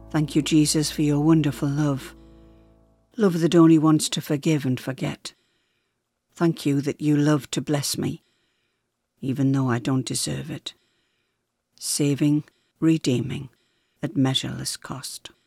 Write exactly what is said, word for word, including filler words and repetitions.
Thank you, Jesus, for your wonderful love. Love that only wants to forgive and forget. Thank you that you love to bless me, even though I don't deserve it. Saving, redeeming, at measureless cost.